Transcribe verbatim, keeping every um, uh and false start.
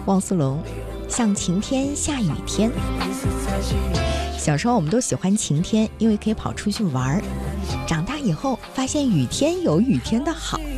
汪苏泷，像晴天下雨天。小时候我们都喜欢晴天，因为可以跑出去玩儿。长大以后发现雨天有雨天的好。